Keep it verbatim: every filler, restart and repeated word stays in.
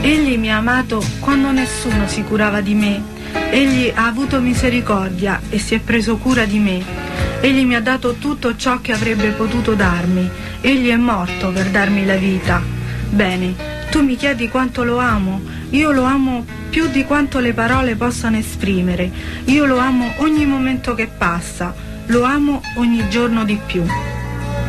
Egli mi ha amato quando nessuno si curava di me. Egli ha avuto misericordia e si è preso cura di me. Egli mi ha dato tutto ciò che avrebbe potuto darmi. Egli è morto per darmi la vita. Bene, tu mi chiedi quanto lo amo. Io lo amo più di quanto le parole possano esprimere. Io lo amo ogni momento che passa. Lo amo ogni giorno di più.